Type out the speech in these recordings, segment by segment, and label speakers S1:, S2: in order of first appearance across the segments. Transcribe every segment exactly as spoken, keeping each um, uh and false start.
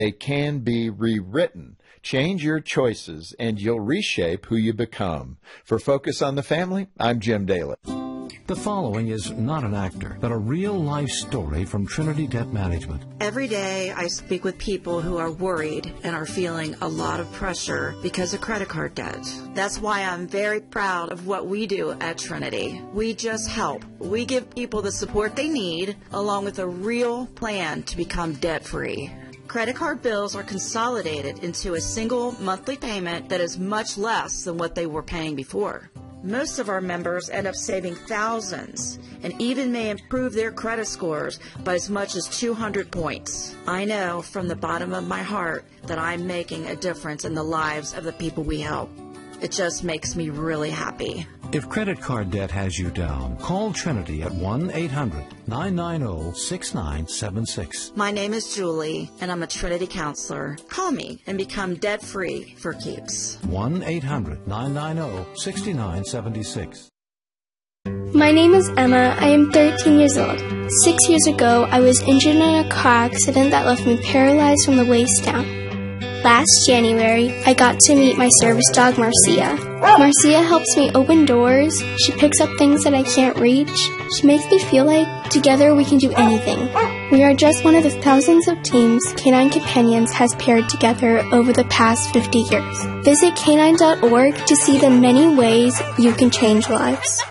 S1: They can be rewritten. Change your choices, and you'll reshape who you become. For Focus on the Family, I'm Jim Daly.
S2: The following is not an actor, but a real-life story from Trinity Debt Management.
S3: Every day I speak with people who are worried and are feeling a lot of pressure because of credit card debt. That's why I'm very proud of what we do at Trinity. We just help. We give people the support they need, along with a real plan to become debt-free. Credit card bills are consolidated into a single monthly payment that is much less than what they were paying before. Most of our members end up saving thousands and even may improve their credit scores by as much as two hundred points. I know from the bottom of my heart that I'm making a difference in the lives of the people we help. It just makes me really happy.
S2: If credit card debt has you down, call Trinity at one eight hundred nine nine zero six nine seven six.
S3: My name is Julie, and I'm a Trinity counselor. Call me and become debt-free for keeps.
S2: one eight hundred nine nine zero six nine seven six.
S4: My name is Emma. I am thirteen years old. Six years ago, I was injured in a car accident that left me paralyzed from the waist down. Last January, I got to meet my service dog, Marcia. Marcia helps me open doors. She picks up things that I can't reach. She makes me feel like together we can do anything. We are just one of the thousands of teams Canine Companions has paired together over the past fifty years. Visit canine dot org to see the many ways you can change lives.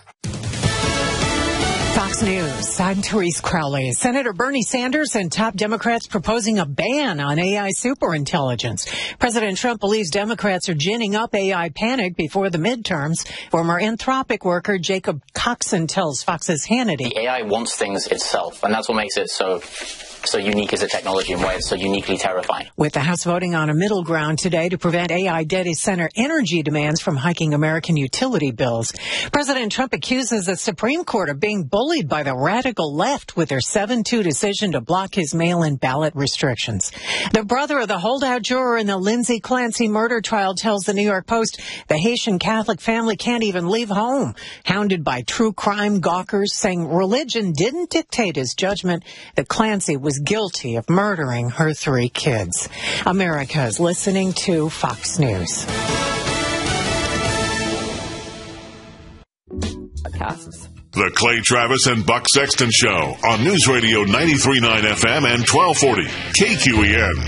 S5: Fox News, I'm Therese Crowley. Senator Bernie Sanders and top Democrats proposing a ban on A I superintelligence. President Trump believes Democrats are ginning up A I panic before the midterms. Former Anthropic worker Jacob Coxon tells Fox's Hannity.
S6: A I wants things itself, and that's what makes it so so unique as a technology and why it's so uniquely terrifying.
S5: With the House voting on a middle ground today to prevent A I data center energy demands from hiking American utility bills, President Trump accuses the Supreme Court of being bullied by the radical left with their seven two decision to block his mail-in ballot restrictions. The brother of the holdout juror in the Lindsay Clancy murder trial tells the New York Post the Haitian Catholic family can't even leave home, hounded by true crime gawkers saying religion didn't dictate his judgment that Clancy was guilty of murdering her three kids. America is listening to Fox News.
S7: The Clay Travis and Buck Sexton Show on News Radio ninety-three point nine F M and twelve forty K Q E N.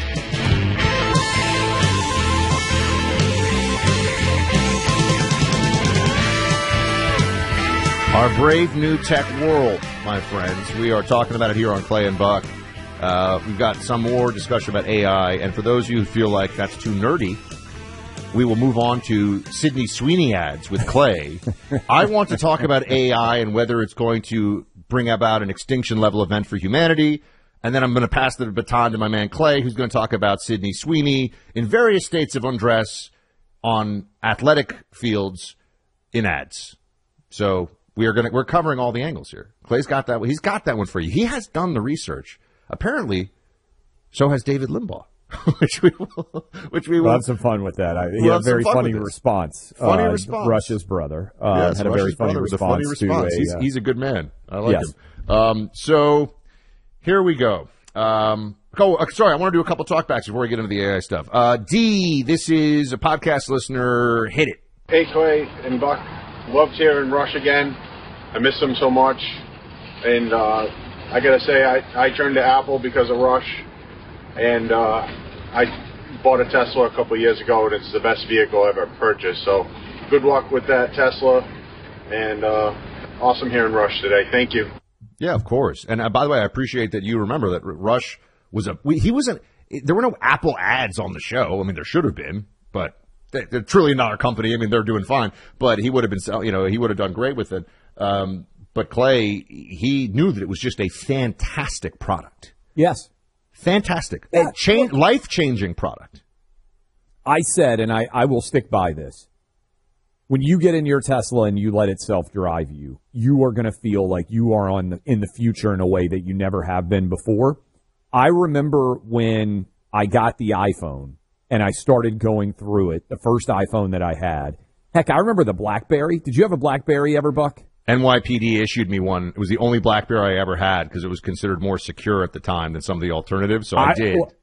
S8: Our brave new tech world, my friends. We are talking about it here on Clay and Buck. Uh, we've got some more discussion about A I, and for those of you who feel like that's too nerdy, we will move on to Sydney Sweeney ads with Clay. I want to talk about A I and whether it's going to bring about an extinction-level event for humanity, and then I'm going to pass the baton to my man Clay, who's going to talk about Sydney Sweeney in various states of undress on athletic fields in ads. So we are going to, we're covering all the angles here. Clay's got that. He's got that one for you. He has done the research. Apparently, so has David Limbaugh, which we will. Which we will
S9: we'll have some fun with that. I, he had a very funny response.
S8: Funny
S9: uh,
S8: response.
S9: Rush's brother uh,
S8: yes,
S9: had a
S8: Rush's
S9: very funny
S8: response.
S9: response.
S8: A funny response.
S9: To
S8: he's,
S9: a, uh,
S8: he's a good man. I like
S9: yes.
S8: him. Um, so here we go. Um, oh, uh, sorry, I want to do a couple talkbacks before we get into the A I stuff. Uh, D, this is a podcast listener. Hit it.
S10: Hey, Clay and Buck. Loved hearing Rush again. I miss him so much. And uh, I got to say, I, I turned to Apple because of Rush. And uh, I bought a Tesla a couple years ago, and it's the best vehicle I've ever purchased. So good luck with that Tesla. And uh, awesome hearing Rush today. Thank you.
S8: Yeah, of course. And uh, by the way, I appreciate that you remember that Rush was a we, – he wasn't – there were no Apple ads on the show. I mean, there should have been, but they, they're truly not our company. I mean, they're doing fine. But he would have been – you know, he would have done great with it. Um, but Clay, he knew that it was just a fantastic product.
S9: Yes.
S8: Fantastic. Yeah. A change, life-changing product.
S9: I said, and I, I will stick by this, when you get in your Tesla and you let it self-drive you, you are going to feel like you are on the, in the future in a way that you never have been before. I remember when I got the iPhone and I started going through it, the first iPhone that I had. Heck, I remember the BlackBerry. Did you have a BlackBerry ever, Buck?
S8: N Y P D issued me one. It was the only BlackBerry I ever had because it was considered more secure at the time than some of the alternatives, so I, I did.
S9: Well,